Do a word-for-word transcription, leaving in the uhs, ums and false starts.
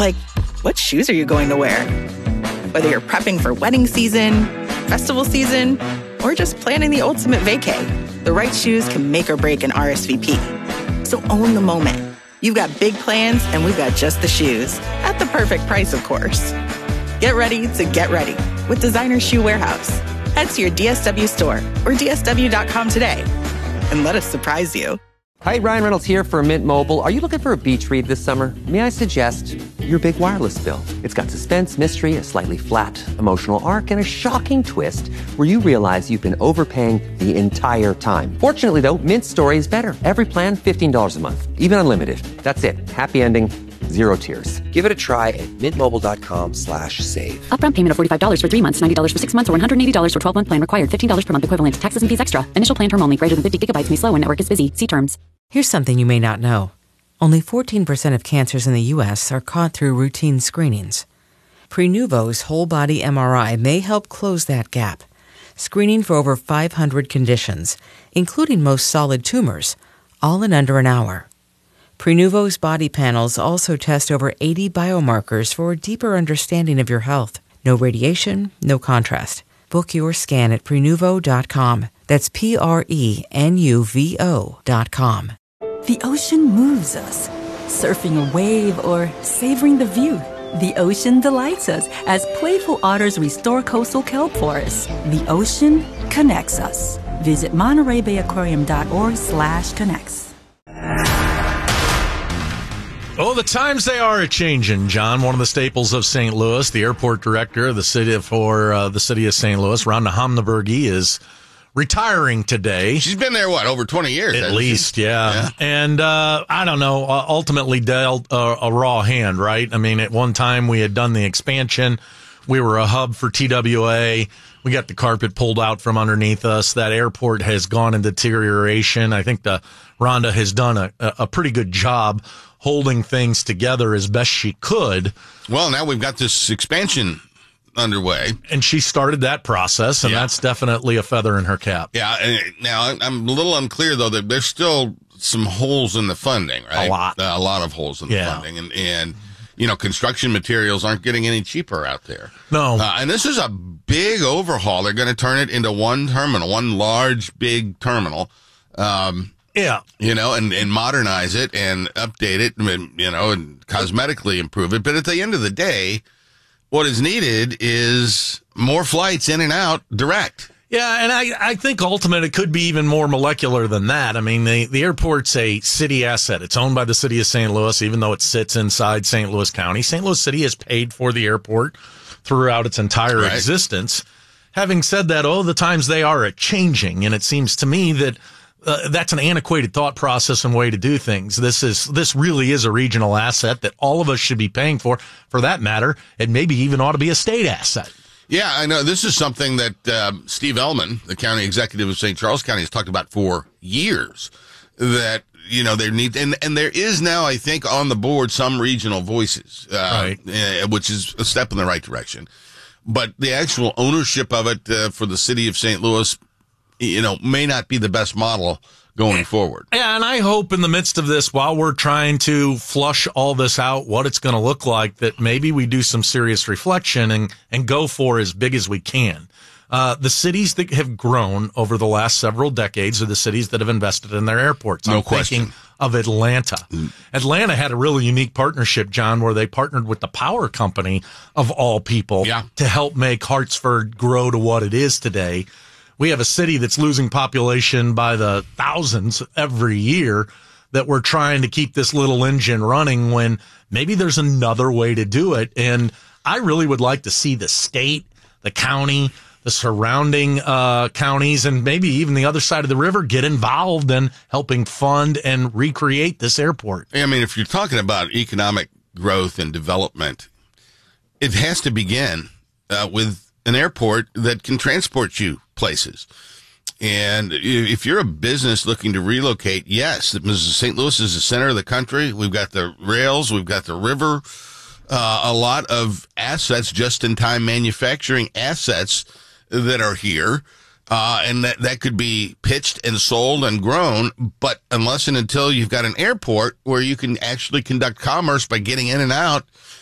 Like, what shoes are you going to wear? Whether you're prepping for wedding season, festival season, or just planning the ultimate vacay, the right shoes can make or break an R S V P. So own the moment. You've got big plans, and we've got just the shoes. At the perfect price, of course. Get ready to get ready with Designer Shoe Warehouse. Head to your D S W store or D S W dot com today and let us surprise you. Hi, Ryan Reynolds here for Mint Mobile. Are you looking for a beach read this summer? May I suggest your big wireless bill? It's got suspense, mystery, a slightly flat, emotional arc, and a shocking twist where you realize you've been overpaying the entire time. Fortunately, though, Mint's story is better. Every plan, fifteen dollars a month, even unlimited. That's it. Happy ending, zero tears. Give it a try at mintmobile.com slash save. Upfront payment of forty-five dollars for three months, ninety dollars for six months, or one hundred eighty dollars for twelve-month plan required. fifteen dollars per month equivalent. Taxes and fees extra. Initial plan term only. Greater than fifty gigabytes may slow when network is busy. See terms. Here's something you may not know. Only fourteen percent of cancers in the U S are caught through routine screenings. Prenuvo's whole-body M R I may help close that gap, screening for over five hundred conditions, including most solid tumors, all in under an hour. Prenuvo's body panels also test over eighty biomarkers for a deeper understanding of your health. No radiation, no contrast. Book your scan at prenuvo dot com. That's P R E N U V O dot com. The ocean moves us. Surfing a wave or savoring the view. The ocean delights us as playful otters restore coastal kelp forests. The ocean connects us. Visit Monterey Bay Aquarium dot org slash connects. Oh, the times they are a-changing, John. One of the staples of Saint Louis, the airport director of the city for uh, the city of Saint Louis, Rhonda Homnebergy, is retiring today. She's been there, what, over twenty years? At least, yeah. yeah. And uh, I don't know, uh, ultimately dealt a, a raw hand, right? I mean, at one time we had done the expansion. We were a hub for T W A. We got the carpet pulled out from underneath us. That airport has gone into deterioration. I think the Rhonda has done a, a pretty good job holding things together as best she could. Well, now we've got this expansion underway. And she started that process, and yeah. that's definitely a feather in her cap. Yeah. And now, I'm a little unclear, though, that there's still some holes in the funding, right? A lot. Uh, a lot of holes in the yeah. funding. And, and, you know, construction materials aren't getting any cheaper out there. No. Uh, and this is a big overhaul. They're going to turn it into one terminal, one large, big terminal. Um, yeah. You know, and, and modernize it and update it, and, you know, and cosmetically improve it. But at the end of the day, what is needed is more flights in and out direct. Yeah, and I, I think ultimately it could be even more molecular than that. I mean, the, the airport's a city asset. It's owned by the city of Saint Louis, even though it sits inside Saint Louis County. Saint Louis City has paid for the airport throughout its entire right. existence. Having said that, oh, the times they are a-changing, and it seems to me that Uh, that's an antiquated thought process and way to do things. This is, this really is a regional asset that all of us should be paying for. For that matter, it maybe even ought to be a state asset. Yeah, I know. This is something that uh, Steve Ellman, the county executive of Saint Charles County, has talked about for years. That, you know, there need, and, and there is now, I think, on the board, some regional voices, uh, right. uh, which is a step in the right direction. But the actual ownership of it uh, for the city of Saint Louis, you know, may not be the best model going forward. Yeah, and I hope in the midst of this, while we're trying to flush all this out, what it's going to look like, that maybe we do some serious reflection and, and go for as big as we can. Uh, the cities that have grown over the last several decades are the cities that have invested in their airports. No I'm question. thinking of Atlanta. Mm. Atlanta had a really unique partnership, John, where they partnered with the power company of all people yeah. to help make Hartsford grow to what it is today. We have a city that's losing population by the thousands every year, that we're trying to keep this little engine running when maybe there's another way to do it. And I really would like to see the state, the county, the surrounding uh, counties, and maybe even the other side of the river get involved in helping fund and recreate this airport. I mean, if you're talking about economic growth and development, it has to begin uh, with an airport that can transport you places. And if you're a business looking to relocate, yes, Saint Louis is the center of the country. We've got the rails, we've got the river, uh, a lot of assets, just-in-time manufacturing assets that are here. Uh, and that, that could be pitched and sold and grown. But unless and until you've got an airport where you can actually conduct commerce by getting in and out